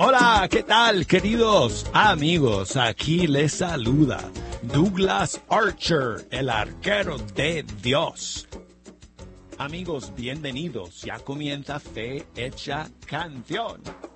Hola, ¿qué tal, queridos amigos? Aquí les saluda Douglas Archer, el arquero de Dios. Amigos, bienvenidos. Ya comienza Fe Hecha Canción.